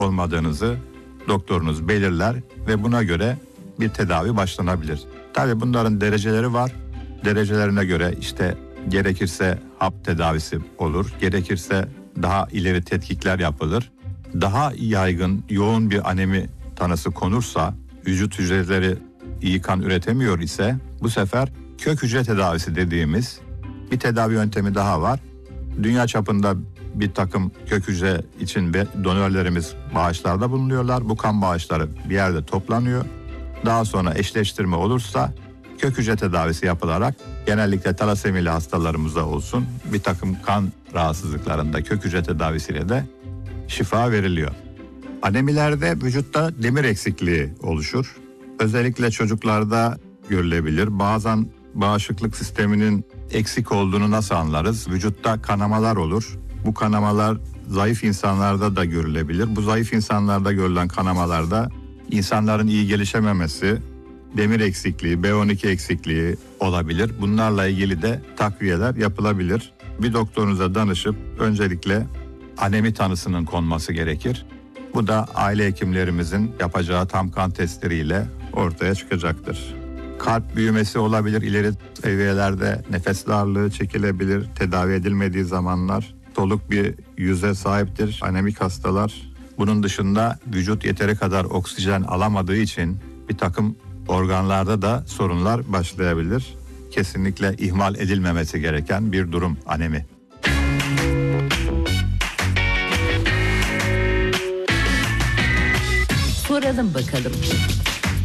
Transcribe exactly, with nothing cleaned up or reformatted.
olmadığınızı doktorunuz belirler ve buna göre bir tedavi başlanabilir. Tabii bunların dereceleri var. Derecelerine göre işte gerekirse hap tedavisi olur, gerekirse daha ileri tetkikler yapılır. Daha yaygın, yoğun bir anemi tanısı konursa, vücut hücreleri iyi kan üretemiyor ise bu sefer kök hücre tedavisi dediğimiz bir tedavi yöntemi daha var. Dünya çapında bir takım kök hücre için donörlerimiz bağışlarda bulunuyorlar. Bu kan bağışları bir yerde toplanıyor. Daha sonra eşleştirme olursa kök hücre tedavisi yapılarak genellikle talasemili hastalarımızda olsun bir takım kan rahatsızlıklarında kök hücre tedavisiyle de şifa veriliyor. Anemilerde vücutta demir eksikliği oluşur. Özellikle çocuklarda görülebilir. Bazen bağışıklık sisteminin eksik olduğunu nasıl anlarız? Vücutta kanamalar olur. Bu kanamalar zayıf insanlarda da görülebilir. Bu zayıf insanlarda görülen kanamalarda insanların iyi gelişememesi, demir eksikliği, B on iki eksikliği olabilir. Bunlarla ilgili de takviyeler yapılabilir. Bir doktorunuza danışıp öncelikle anemi tanısının konması gerekir. Bu da aile hekimlerimizin yapacağı tam kan testleriyle ortaya çıkacaktır. Kalp büyümesi olabilir, ileri seviyelerde nefes darlığı çekilebilir, tedavi edilmediği zamanlar. Soluk bir yüze sahiptir anemik hastalar. Bunun dışında vücut yeteri kadar oksijen alamadığı için bir takım organlarda da sorunlar başlayabilir. Kesinlikle ihmal edilmemesi gereken bir durum anemi. Soralım bakalım.